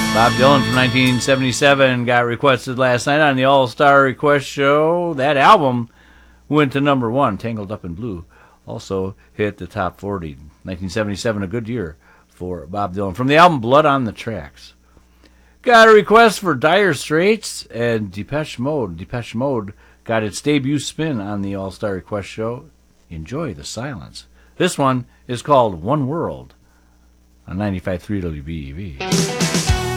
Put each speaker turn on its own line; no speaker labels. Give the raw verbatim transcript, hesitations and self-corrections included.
Bob Dylan from nineteen seventy-seven got requested last night on the All-Star Request Show. That album went to number one, Tangled Up in Blue. Also hit the top forty. nineteen seventy-seven, a good year for Bob Dylan. From the album Blood on the Tracks. Got a request for Dire Straits and Depeche Mode. Depeche Mode got its debut spin on the All-Star Request Show. Enjoy the silence. This one is called One World on ninety-five point three W B E V.